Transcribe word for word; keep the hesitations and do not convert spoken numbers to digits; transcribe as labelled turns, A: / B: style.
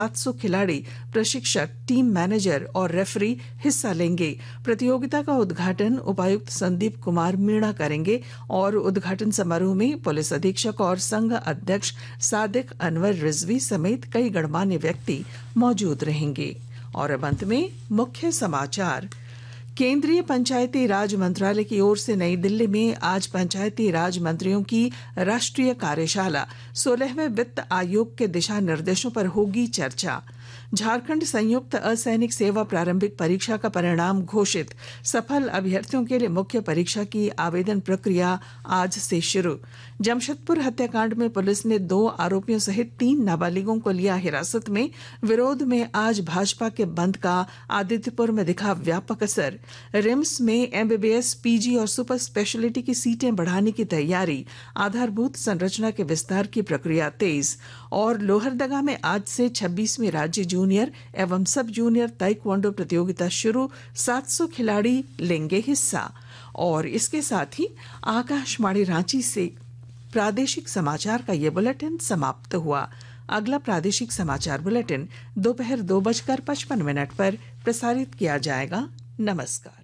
A: सात सौ खिलाड़ी, प्रशिक्षक, टीम मैनेजर और रेफरी हिस्सा लेंगे। प्रतियोगिता का उद्घाटन उपायुक्त संदीप कुमार मीणा करेंगे और उद्घाटन समारोह में पुलिस अधीक्षक और संघ अध्यक्ष सादिक अनवर रिजवी समेत कई गणमान्य व्यक्ति मौजूद रहेंगे। और अब अंत में मुख्य समाचार। केंद्रीय पंचायती राज मंत्रालय की ओर से नई दिल्ली में आज पंचायती राज मंत्रियों की राष्ट्रीय कार्यशाला सोलहवें वित्त आयोग के दिशा निर्देशों पर होगी चर्चा। झारखंड संयुक्त असैनिक सेवा प्रारंभिक परीक्षा का परिणाम घोषित। सफल अभ्यर्थियों के लिए मुख्य परीक्षा की आवेदन प्रक्रिया आज से शुरू। जमशेदपुर हत्याकांड में पुलिस ने दो आरोपियों सहित तीन नाबालिगों को लिया हिरासत में। विरोध में आज भाजपा के बंद का आदित्यपुर में दिखा व्यापक असर। रिम्स में एमबीबीएस, पीजी और सुपर स्पेशलिटी की सीटें बढ़ाने की तैयारी। आधारभूत संरचना के विस्तार की प्रक्रिया तेज। और लोहरदगा में आज से छब्बीसवीं राज्य जूनियर एवं सब जूनियर ताइक्वांडो प्रतियोगिता शुरू। सात सौ खिलाड़ी लेंगे हिस्सा। और इसके साथ ही आकाशवाणी रांची से प्रादेशिक समाचार का ये बुलेटिन समाप्त हुआ। अगला प्रादेशिक समाचार बुलेटिन दोपहर दो बजकर पचपन मिनट पर प्रसारित किया जाएगा। नमस्कार।